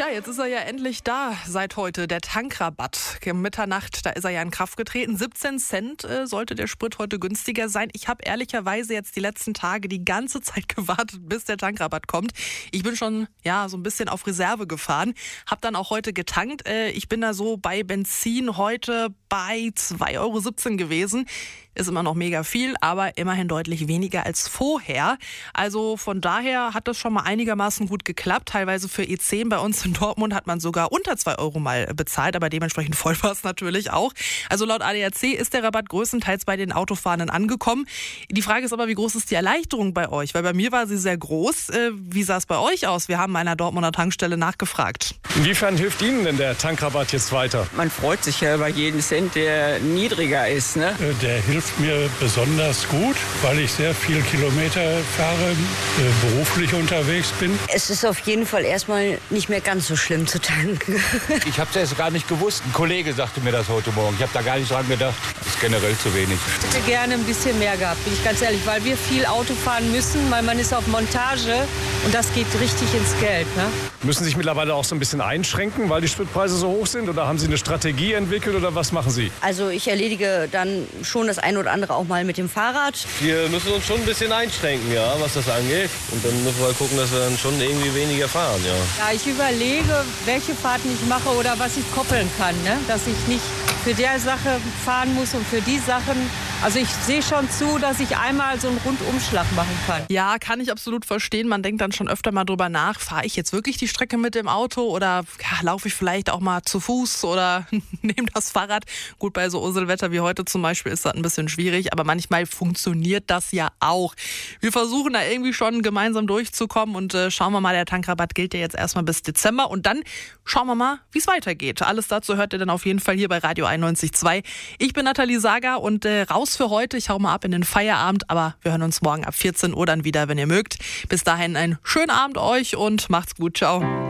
Ja, jetzt ist er ja endlich da seit heute, der Tankrabatt. Mitternacht, da ist er ja in Kraft getreten. 17 Cent sollte der Sprit heute günstiger sein. Ich habe ehrlicherweise jetzt die letzten Tage die ganze Zeit gewartet, bis der Tankrabatt kommt. Ich bin schon so ein bisschen auf Reserve gefahren, habe dann auch heute getankt. Ich bin da so bei Benzin heute bei 2,17 € gewesen. Ist immer noch mega viel, aber immerhin deutlich weniger als vorher. Also von daher hat das schon mal einigermaßen gut geklappt. Teilweise für E10 bei uns in Dortmund hat man sogar unter 2 € mal bezahlt, aber dementsprechend voll war es natürlich auch. Also laut ADAC ist der Rabatt größtenteils bei den Autofahrenden angekommen. Die Frage ist aber, wie groß ist die Erleichterung bei euch? Weil bei mir war sie sehr groß. Wie sah es bei euch aus? Wir haben an einer Dortmunder Tankstelle nachgefragt. Inwiefern hilft Ihnen denn der Tankrabatt jetzt weiter? Man freut sich ja über jeden Cent, der niedriger ist, ne? Der hilft mir besonders gut, weil ich sehr viel Kilometer fahre, beruflich unterwegs bin. Es ist auf jeden Fall erstmal nicht mehr ganz so schlimm zu tanken. Ich habe es erst gar nicht gewusst. Ein Kollege sagte mir das heute Morgen. Ich habe da gar nicht dran gedacht. Das ist generell zu wenig. Ich hätte gerne ein bisschen mehr gehabt, bin ich ganz ehrlich, weil wir viel Auto fahren müssen, weil man ist auf Montage und das geht richtig ins Geld. Ne? Müssen Sie sich mittlerweile auch so ein bisschen einschränken, weil die Spritpreise so hoch sind? Oder haben Sie eine Strategie entwickelt oder was machen Sie? Also ich erledige dann schon das eine oder andere auch mal mit dem Fahrrad. Wir müssen uns schon ein bisschen einschränken, ja, was das angeht. Und dann müssen wir gucken, dass wir dann schon irgendwie weniger fahren, ja. Ja, ich überlege, welche Fahrten ich mache oder was ich koppeln kann, ne? Dass ich nicht für der Sache fahren muss und für die Sachen. Also ich sehe schon zu, dass ich einmal so einen Rundumschlag machen kann. Ja, kann ich absolut verstehen. Man denkt dann schon öfter mal drüber nach, fahre ich jetzt wirklich die Strecke mit dem Auto oder laufe ich vielleicht auch mal zu Fuß oder nehme das Fahrrad. Gut, bei so Urselwetter wie heute zum Beispiel ist das ein bisschen schwierig, aber manchmal funktioniert das ja auch. Wir versuchen da irgendwie schon gemeinsam durchzukommen und schauen wir mal, der Tankrabatt gilt ja jetzt erstmal bis Dezember und dann schauen wir mal, wie es weitergeht. Alles dazu hört ihr dann auf jeden Fall hier bei Radio 91.2. Ich bin Nathalie Sager und raus für heute. Ich hau mal ab in den Feierabend, aber wir hören uns morgen ab 14 Uhr dann wieder, wenn ihr mögt. Bis dahin einen schönen Abend euch und macht's gut. Ciao.